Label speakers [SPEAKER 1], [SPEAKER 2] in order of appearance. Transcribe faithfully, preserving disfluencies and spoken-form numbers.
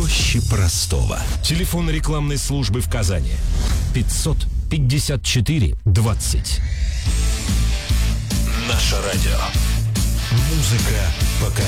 [SPEAKER 1] проще простого. Телефон рекламной службы в Казани пятьсот пятьдесят четыре двадцать. Наше радио. Музыка поколений.